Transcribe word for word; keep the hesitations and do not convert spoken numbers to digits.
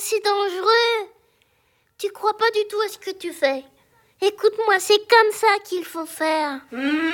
c'est dangereux. Tu crois pas du tout à ce que tu fais. Écoute-moi, c'est comme ça qu'il faut faire. Mmh.